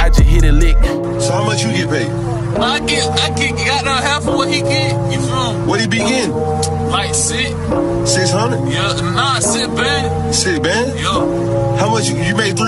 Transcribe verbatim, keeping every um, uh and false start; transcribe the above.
I just hit a lick. So how much you get paid? I get, I get, got down half of what he get. You feel me? What he be getting? Like six. Six hundred? Yeah, nah, six band. Six band? Yeah. How much you, you made? Three